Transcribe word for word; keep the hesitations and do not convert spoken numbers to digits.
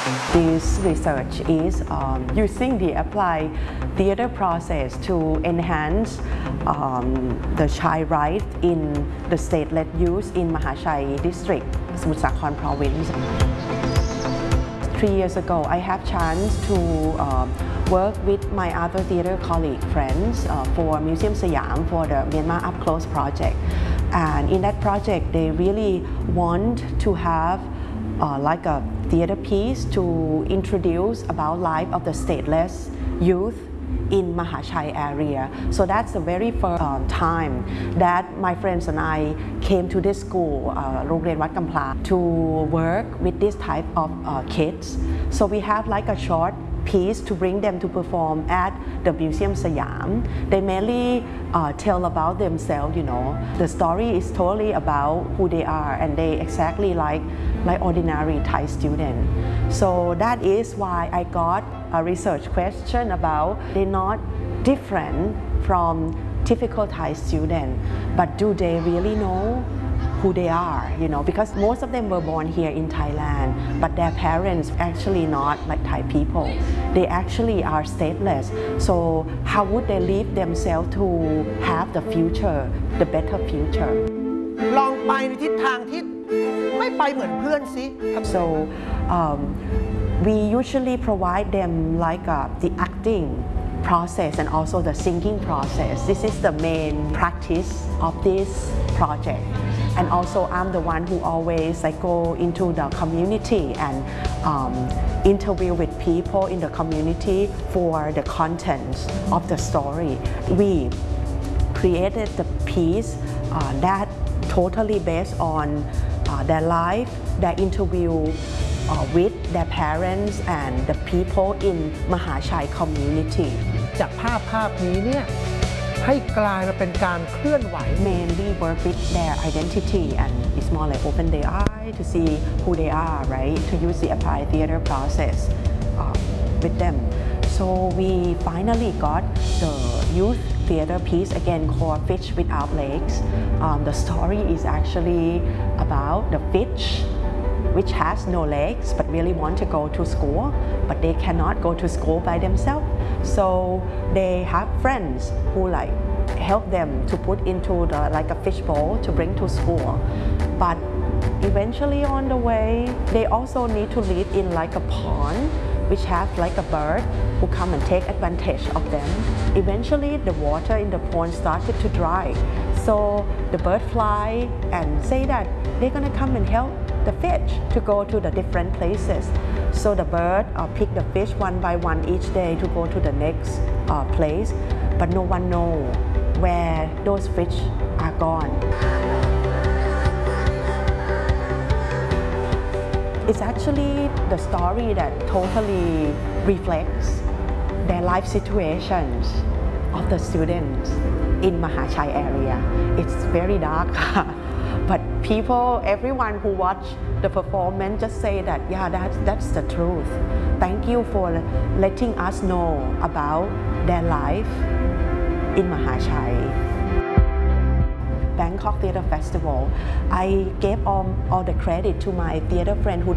This research is um, using the applied theater process to enhance um, the child rights in the state-led youth in Mahachai district, Samut Sakhon province. Three years ago, I have chance to uh, work with my other theater colleague friends uh, for Museum Siam for the Myanmar Up Close project. And in that project, they really want to have uh, like a theater piece to introduce about life of the stateless youth in Mahachai area. So that's the very first um, time that my friends and I came to this school, uh, Rongren Wat Kampla, to work with this type of uh, kids. So we have like a short piece to bring them to perform at the Museum Siam. They mainly uh, tell about themselves, you know. The story is totally about who they are, and they exactly like, like ordinary Thai student. So that is why I got a research question about they're not different from typical Thai student, but do they really know who they are, you know, because most of them were born here in Thailand, but their parents actually not like Thai people. They actually are stateless. So how would they leave themselves to have the future, the better future? ลองไปในทิศทางที่ไม่ไปเหมือนเพื่อนสิ So um, we usually provide them like uh, the acting process and also the singing process. This is the main practice of this project. And also I'm the one who always like go into the community and um, interview with people in the community for the contents of the story. We created the piece uh, that totally based on uh, their life, their interview uh, with their parents and the people in Mahachai community. จากภาพภาพนี้เนี่ยให้กลายมาเป็นการเคลื่อนไหว Mainly work with their identity and it's more like open their eye to see who they are, right? To use the applied theater process uh, with them. So we finally got the youth theater piece again called Fish Without Legs. Um, the story is actually about the fish which has no legs but really want to go to school, but they cannot go to school by themselves. So they have friends who like help them to put into the like a fish bowl to bring to school. But eventually on the way, they also need to live in like a pond which has like a bird who come and take advantage of them. Eventually the water in the pond started to dry. So the bird fly and say that they're gonna come and help the fish to go to the different places. So the bird uh, pick the fish one by one each day to go to the next uh, place, but no one know where those fish are gone. It's actually the story that totally reflects their life situations of the students in Mahachai area. It's very dark, but people, everyone who watch the performance just say that, yeah, that's, that's the truth. Thank you for letting us know about their life in Mahachai. Bangkok Theatre Festival, I gave all, all the credit to my theatre friend who